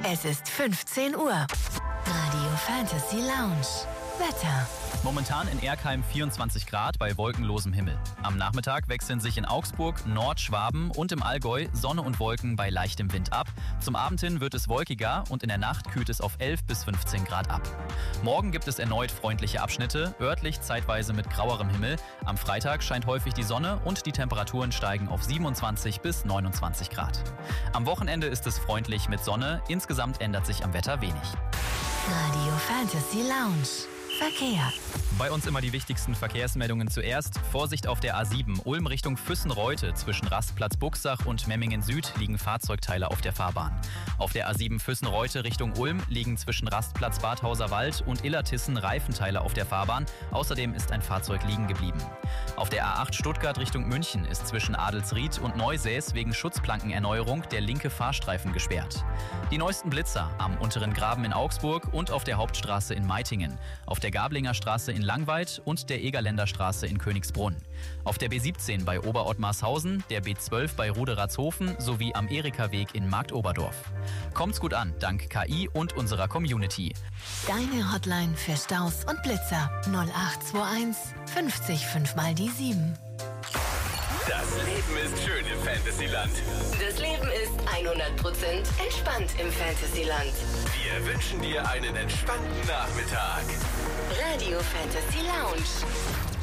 Es ist 15 Uhr. Radio Fantasy Lounge. Wetter. Momentan in Erkheim 24 Grad bei wolkenlosem Himmel. Am Nachmittag wechseln sich in Augsburg, Nordschwaben und im Allgäu Sonne und Wolken bei leichtem Wind ab. Zum Abend hin wird es wolkiger und in der Nacht kühlt es auf 11 bis 15 Grad ab. Morgen gibt es erneut freundliche Abschnitte, örtlich zeitweise mit grauerem Himmel. Am Freitag scheint häufig die Sonne und die Temperaturen steigen auf 27 bis 29 Grad. Am Wochenende ist es freundlich mit Sonne. Insgesamt ändert sich am Wetter wenig. Radio Fantasy Lounge. Verkehr. Bei uns immer die wichtigsten Verkehrsmeldungen zuerst. Vorsicht auf der A7 Ulm Richtung Füssen-Reute. Zwischen Rastplatz Buchsach und Memmingen Süd liegen Fahrzeugteile auf der Fahrbahn. Auf der A7 Füssen-Reute Richtung Ulm liegen zwischen Rastplatz Badhauser Wald und Illertissen Reifenteile auf der Fahrbahn. Außerdem ist ein Fahrzeug liegen geblieben. Auf der A8 Stuttgart Richtung München ist zwischen Adelsried und Neusäß wegen Schutzplankenerneuerung der linke Fahrstreifen gesperrt. Die neuesten Blitzer am Unteren Graben in Augsburg und auf der Hauptstraße in Meitingen. Auf der Gablinger Straße in Langweid und der Egerländer Straße in Königsbrunn. Auf der B17 bei Oberottmarshausen, der B12 bei Ruderatshofen sowie am Erika-Weg in Marktoberdorf. Kommt's gut an, dank KI und unserer Community. Deine Hotline für Staus und Blitzer 0821 50 5 mal die 7. Das Leben ist schön im Fantasyland. Das Leben ist 100% entspannt im Fantasyland. Wir wünschen dir einen entspannten Nachmittag. Radio Fantasy Lounge.